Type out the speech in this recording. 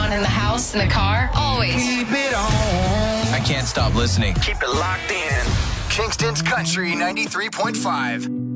on in the house, in the car, always. Keep it on. I can't stop listening. Keep it locked in. Kingston's Country 93.5.